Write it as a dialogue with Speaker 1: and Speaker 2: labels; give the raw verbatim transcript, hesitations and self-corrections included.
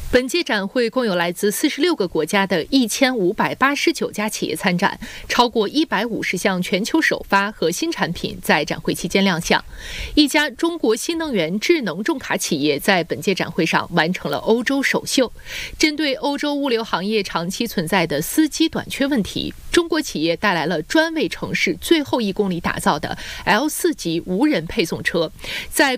Speaker 1: 本届展会共有来自四十六个国家的一千五百八十九家企业参展，超过一百五十项全球首发和新产品在展会期间亮相。一家中国新能源智能重卡企业在本届展会上完成了欧洲首秀。针对欧洲物流行业长期存在的司机短缺问题，中国企业带来了专为城市最后一公里打造的 L 四 级无人配送车，在